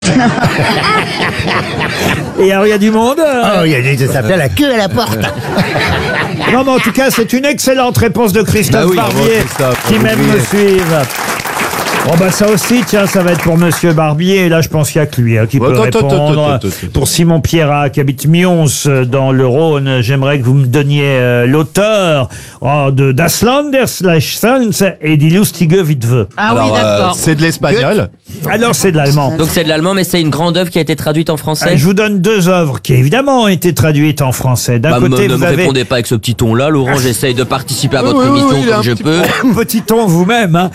Et alors, il y a du monde Oh, ça s'appelle la queue à la porte. Non, mais en tout cas, c'est une excellente réponse de Christophe Bah oui, Barbier, bravo, Christophe, qui bravo, même me suive. Oh bah ça aussi, tiens, ça va être pour Monsieur Barbier. Et là, je pense qu'il y a que lui qui peut répondre. Pour Simon Pierrat, qui habite Mions, dans le Rhône, j'aimerais que vous me donniez l'auteur de Das Landes et Die Lustige Witwe. Ah oui, d'accord. C'est de l'espagnol. Alors, c'est de l'allemand. Donc c'est de l'allemand, mais c'est une grande œuvre qui a été traduite en français. Je vous donne deux œuvres qui, évidemment, ont été traduites en français. D'un côté, ne vous me avez... répondez pas avec ce petit ton-là, Laurent. J'essaye de participer à votre émission comme je peux. Petit ton vous-même, hein.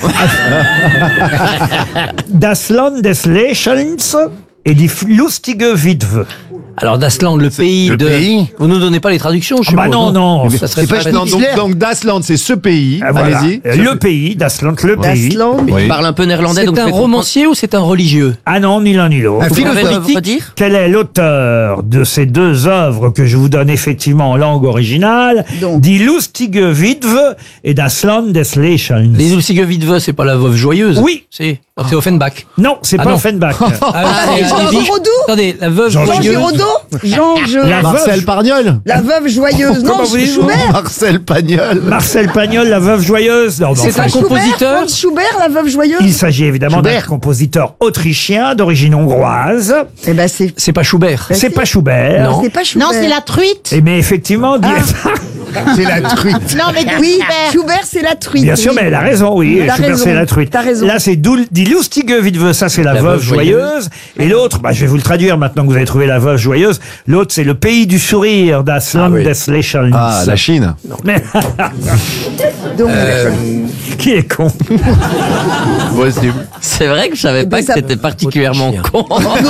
Das Landeslächelns et Die Lustige Witwe. Alors, Dasland, le pays le de... pays. Vous nous donnez pas les traductions, je suppose. Bah non. Ça serait pas pas Donc Dasland, c'est ce pays. Voilà. Allez-y. Le pays, Das Land, le pays. Il parle un peu néerlandais, C'est donc un romancier ou c'est un religieux? Ah non, ni l'un ni l'autre. Un Vous pouvez philosophe. me redire? Quel est l'auteur de ces deux œuvres que je vous donne effectivement en langue originale? Die Lustige Witwe et Das Landeslächelns. Les Lustige Witwe, c'est pas la veuve joyeuse? Oui. C'est Offenbach. Non, c'est pas non. Offenbach. Attendez, la veuve Jean joyeuse. Giraudot, La Marcel veuve, Pagnol. la veuve joyeuse, non, Comment voulez-vous Schubert. Marcel Pagnol. Marcel Pagnol, la veuve joyeuse. Non, mais C'est enfin, un compositeur. Franz Schubert, la veuve joyeuse. il s'agit évidemment d'un Schubert. compositeur autrichien d'origine hongroise. Eh ben c'est C'est pas Schubert. C'est pas Schubert. Non. c'est pas Schubert. Non, c'est la truite. Et mais effectivement, C'est la truite. Non, mais Oui, Schubert. Schubert, c'est la truite. bien sûr, oui. mais elle a raison, oui. T'as Schubert, raison, c'est la truite. t'as raison. Là, c'est Die Lustige Witwe, ça c'est la veuve joyeuse. Et l'autre, je vais vous le traduire maintenant que vous avez trouvé la veuve joyeuse. L'autre, c'est le pays du sourire, Das Landeslächelns. Ah, la Chine. Mais Donc, qui est con. Possible. C'est vrai que je savais pas que ça- c'était particulièrement con.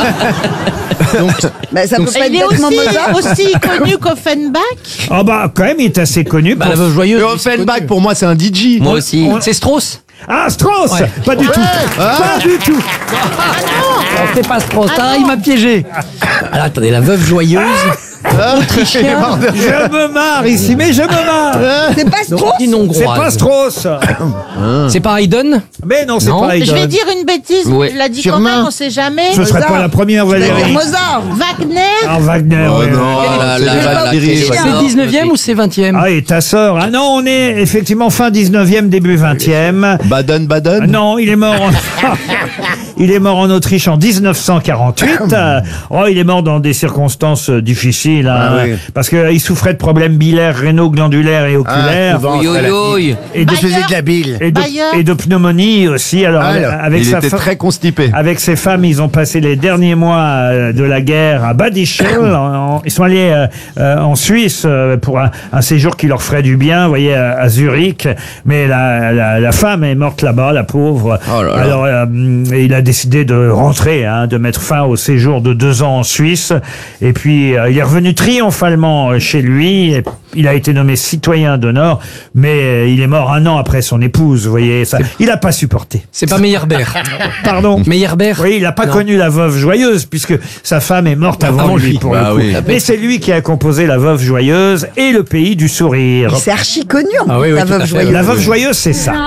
bah, ça peut pas être Il est bêtement Mozart. aussi connu qu'Offenbach. Ah bah, quand même, il est assez connu. Bah, pour- la veuve joyeuse. Le Offenbach, pour moi, c'est un DJ. Moi aussi. C'est Strauss. Ah, Strauss. Ouais. Pas du tout. Pas du tout. Non, c'est pas Strauss. Ah, il m'a piégé. Alors, attendez, la veuve joyeuse. Autrichien. Je me marre ici, mais je me marre. C'est pas Strauss. D'origine hongroise. C'est pas Strauss. C'est pas Haydn. Mais non, c'est Non. pas Je vais Haydn. dire une bêtise. Oui. Je l'ai dit Sûrement. quand même, on sait jamais. Ce serait pas la première, Valérie. Mozart. Wagner. Ah, Wagner. Oh ouais. non, Oh là c'est là des là là, Valkyries, c'est ouais. C'est 19e ou c'est 20e? Ah, et ta sœur. Ah non, on est effectivement fin 19e, début 20e. Baden-Baden. Ah non, il est mort il est mort en Autriche en 1948. Il est mort dans des circonstances difficiles, hein, Ah oui. parce qu'il souffrait de problèmes biliaires, rénaux, glandulaires et oculaires. souvent, Yo ça, la yo bile. et, de, Il faisait de la bile. Bayer. et de pneumonie aussi. Alors, Alors, avec Il sa était fa- très constipé. Avec ses femmes, ils ont passé les derniers mois de la guerre à Bad Ischl. Ils sont allés en Suisse pour un séjour qui leur ferait du bien, vous voyez, à Zurich. Mais la femme est morte là-bas, la pauvre. Oh là là. Alors, il a décidé de rentrer, de mettre fin au séjour de 2 ans en Suisse. Et puis, il est revenu triomphalement chez lui. Et il a été nommé citoyen d'honneur, mais il est mort 1 an après son épouse, vous voyez. Ça, il n'a pas supporté. C'est pas Meyerbeer. Pardon. Meyerbeer. Oui, il n'a pas Non. connu la veuve joyeuse, puisque sa femme est morte avant Avant lui, lui. pour Bah le coup. oui. Mais c'est lui qui a composé la veuve joyeuse et le pays du sourire. C'est archi connu, Ah oui, oui, la tout à veuve fait. joyeuse. La veuve joyeuse, c'est ça.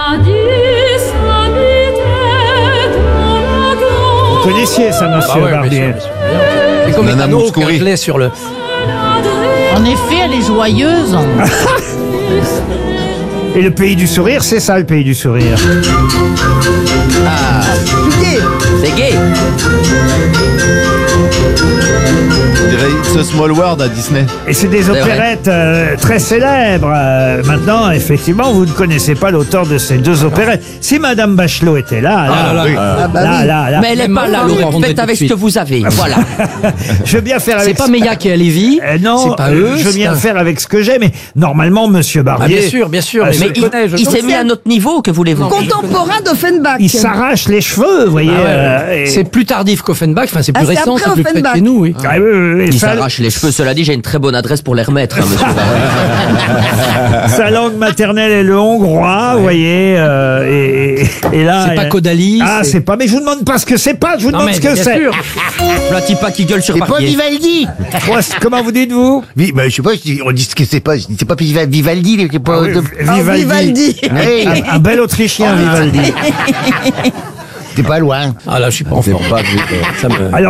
Vous connaissiez ça, monsieur Ah ouais, Barbier? bien sûr, bien sûr. C'est comme Nana Ethanol Mouskouri. qu'un sur le... En effet, elle est joyeuse. Et le pays du sourire, c'est ça, le pays du sourire. Touquet. C'est gay. On dirait It's a Small World à Disney. Et c'est des vrai. opérettes très célèbres. Maintenant, effectivement, vous ne connaissez pas l'auteur de ces deux opérettes. Si Madame Bachelot était là, là, oui. Ah bah oui. là, Mais elle est Même pas là, Laurent, Laurent. on Faites tout avec de ce que suite. vous avez. Voilà. je veux bien faire C'est avec. pas Meilhac et Lévy. Non, c'est pas eux. je veux bien c'est un- faire avec ce que j'ai, mais normalement, monsieur Ah, Barbier, bien sûr, bien sûr. Ah, mais Mais je le connais, je il le s'est connais. mis à notre niveau, que voulez-vous? Contemporain d'Offenbach. il s'arrache les cheveux, vous voyez. Ah ouais, et- C'est plus tardif qu'Offenbach, enfin c'est plus Ah, c'est récent, après c'est plus près de Offenbach. chez nous, oui. Ah, oui, Il sa, s'arrache les cheveux. Cela dit, j'ai une très bonne adresse pour les remettre, hein, monsieur Barbier. sa langue maternelle est le hongrois, vous voyez. Et là, C'est pas Caudalie. Ah, c'est pas. Mais je vous demande pas ce que c'est pas. Je vous Non, demande mais ce que bien c'est. sûr. Voilà, type pas qui gueule sur Et pas Barbier. Vivaldi. Comment vous dites-vous? Oui, bah, je sais pas, on dit ce que c'est pas. C'est pas Vivaldi, c'est pas. Ah oui, Vivaldi. Oui. Un bel Autrichien, Vivaldi. T'es pas loin. Ah là, je suis pas en C'est forme. pas du tout. Ça me... Alors,